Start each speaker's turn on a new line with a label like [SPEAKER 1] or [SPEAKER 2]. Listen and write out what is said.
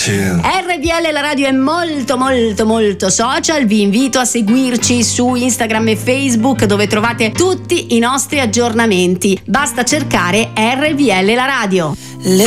[SPEAKER 1] RPL la radio è molto molto molto social, vi invito a seguirci su Instagram e Facebook dove trovate tutti i nostri aggiornamenti, basta cercare RPL la radio.